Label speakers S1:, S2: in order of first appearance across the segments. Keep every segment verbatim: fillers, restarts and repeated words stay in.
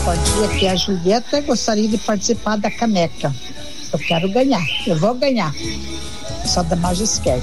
S1: Bom dia, aqui é a Julieta. Gostaria de participar da caneca. Eu quero ganhar, eu vou ganhar. Só da Magisquete.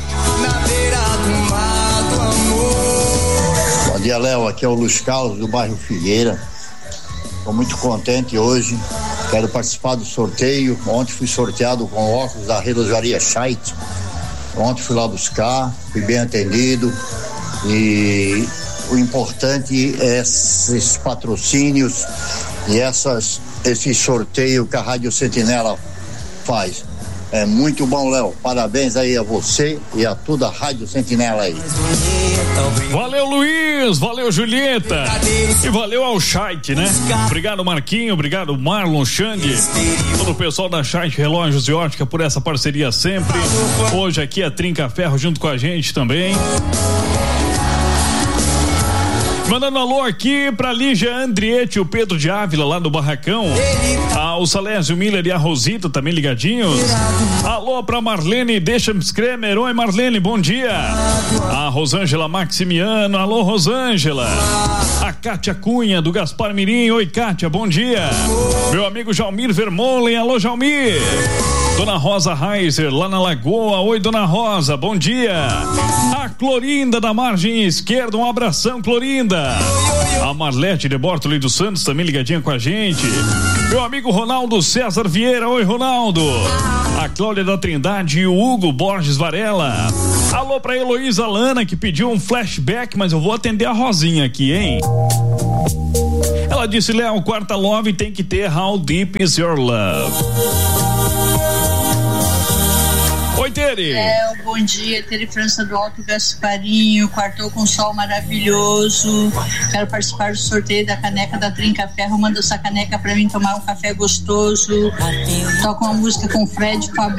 S2: Bom dia, Léo. Aqui é o Luiz Carlos do bairro Figueira. Estou muito contente hoje. Quero participar do sorteio. Ontem fui sorteado com óculos da relojaria Scheidt. Ontem fui lá buscar, fui bem atendido. E o importante é esses patrocínios e essas, esse sorteio que a Rádio Sentinela faz. É muito bom, Léo. Parabéns aí a você e a toda a Rádio Sentinela aí.
S3: Valeu, Luiz. Valeu, Julieta. E valeu ao Scheidt, né? Obrigado, Marquinho. Obrigado, Marlon, Xang. Todo o pessoal da Scheidt Relógios e Ótica por essa parceria sempre. Hoje aqui a Trinca Ferro junto com a gente também. Mandando alô aqui pra Lígia Andrietti, o Pedro de Ávila lá do Barracão. Ah, o Salésio Miller e a Rosita também ligadinhos. Alô pra Marlene Deschamps-Kremer. Oi, Marlene, bom dia. A Rosângela Maximiano. Alô, Rosângela. A Kátia Cunha do Gaspar Mirim. Oi, Kátia, bom dia. Meu amigo Jalmir Vermolen. Alô, Jalmir. Dona Rosa Reiser lá na Lagoa. Oi, Dona Rosa, bom dia. A Clorinda da margem esquerda. Um abração, Clorinda. A Marlete de Bortoli dos Santos também ligadinha com a gente. Meu amigo Ronaldo César Vieira. Oi, Ronaldo. A Cláudia da Trindade e o Hugo Borges Varela. Alô pra Heloísa Lana, que pediu um flashback, mas eu vou atender a Rosinha aqui, hein? Ela disse, Léo, quarta love tem que ter How Deep Is Your Love. Oi, Tere.
S4: É, bom dia, Tere França do Alto Gasparinho, quartou com sol maravilhoso. Quero participar do sorteio da caneca da Trinca Ferro. Manda essa caneca pra mim tomar um café gostoso. Toca uma música com Fred, com a